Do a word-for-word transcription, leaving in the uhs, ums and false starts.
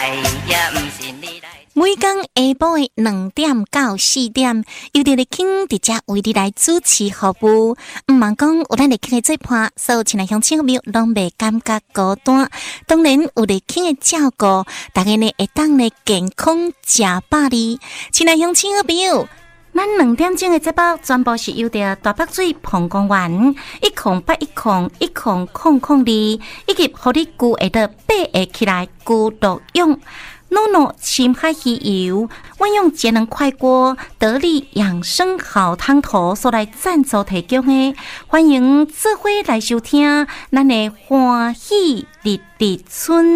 每天下晡的两点到四點，由着立慶佇遮為你來主持服務。毋茫講有咱立慶的做伴，所有親愛鄉親朋友攏袂感覺孤單。當然有立慶的照顧，大家呢會當呢健康食飽哩。親愛鄉親朋友，咱兩點鐘的節目全部是由着大北水澎公園一空八一空一空空空哩，以及互你具會得八個起來具作用。諾諾深海魚油，運用節能快鍋得力養生好湯頭所來贊助提供的，歡迎做伙來收聽咱的歡喜日日春。